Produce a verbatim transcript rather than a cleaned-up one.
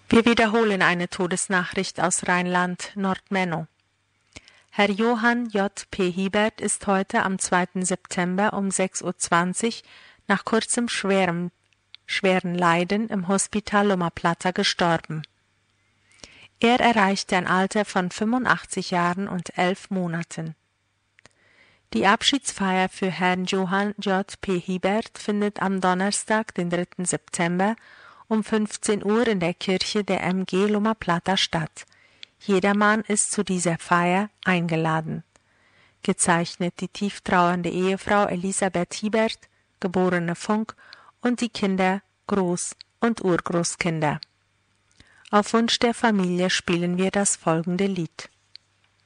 Wir wiederholen eine Todesnachricht aus Rheinland-Nordmenno. Herr Johann J. P. Hiebert ist heute am zweiten September um sechs Uhr zwanzig nach kurzem schwerem, schweren Leiden im Hospital Loma Plata gestorben. Er erreichte ein Alter von fünfundachtzig Jahren und elf Monaten. Die Abschiedsfeier für Herrn Johann J. P. Hiebert findet am Donnerstag, den dritten September, um fünfzehn Uhr in der Kirche der M G Loma Plata statt. Jedermann ist zu dieser Feier eingeladen. Gezeichnet die tieftrauernde Ehefrau Elisabeth Hiebert, geborene Funk, und die Kinder, Groß- und Urgroßkinder. Auf Wunsch der Familie spielen wir das folgende Lied.